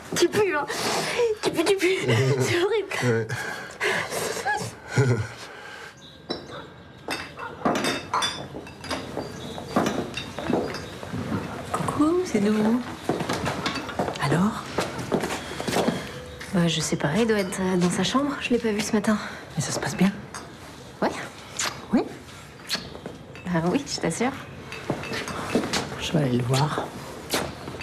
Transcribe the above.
Tu pues, hein. Tu pues. C'est horrible. Ouais. Coucou, c'est nous. Alors? Je sais pas, il doit être dans sa chambre. Je l'ai pas vu ce matin. Et ça se passe bien? Ouais. Oui. Oui, je t'assure. Je vais aller le voir.